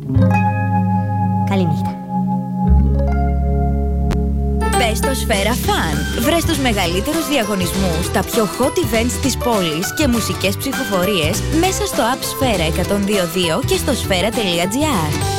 Καληνύχτα. Μπες στο Σφαίρα Fun. Βρες τους μεγαλύτερους διαγωνισμούς, τα πιο hot events της πόλης και μουσικές ψηφοφορίες μέσα στο app Σφαίρα 102.2 και στο σφαίρα.gr.